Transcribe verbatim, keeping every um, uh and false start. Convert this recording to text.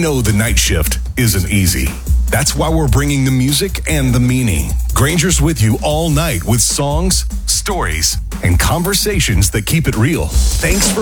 know the night shift isn't easy. That's why we're bringing the music and the meaning. Granger's with you all night with songs, stories, and conversations that keep it real. Thanks for